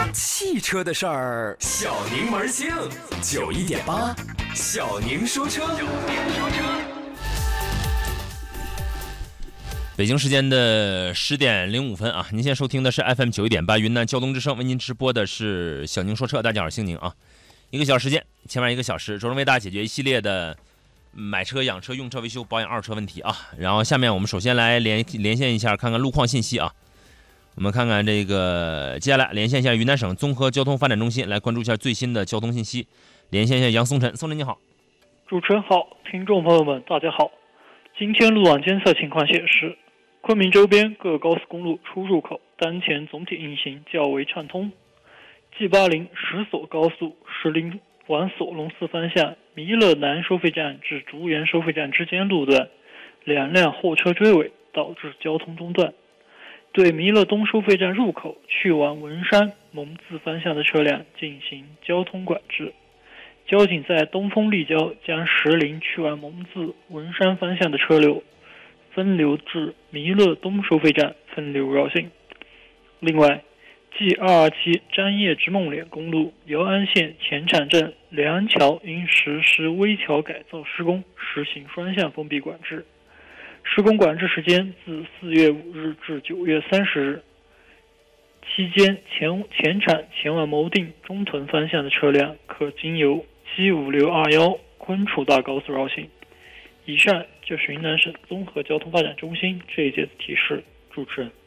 汽车的事儿，小柠檬星91.8，小宁说车。 北京时间的10点05分啊！您现在收听的是 FM 91.8云南交通之声，为您直播的是小宁说车。大家好，姓宁啊！1个小时时间，前面1个小时，着重为大家解决一系列的买车、养车、用车、维修、保养二手车问题啊。然后下面我们首先来连线一下，看看路况信息啊。我们看看这个，接下来连线一下云南省综合交通发展中心，来关注一下最新的交通信息。连线一下杨松辰，松辰你好。 主持人好，听众朋友们大家好。今天路网监测情况显示，昆明周边各高速公路出入口当前总体运行较为畅通。G80石锁高速石林往索隆寺方向弥勒南收费站至竹园收费站之间路段2辆货车追尾，导致交通中断。对弥勒东收费站入口去往文山蒙自方向的车辆进行交通管制。交警在东风立交将石林去往蒙自文山方向的车流分流至弥勒东收费站分流绕行。另外，G227张掖至孟连公路姚安县前场镇梁安桥因实施危桥改造施工，实行双向封闭管制。施工管制时间自4月5日至9月30日，期间前场前往牟定中屯方向的车辆可经由G5621昆楚大高速绕行。以上就是云南省综合交通发展中心这一节的提示。主持人。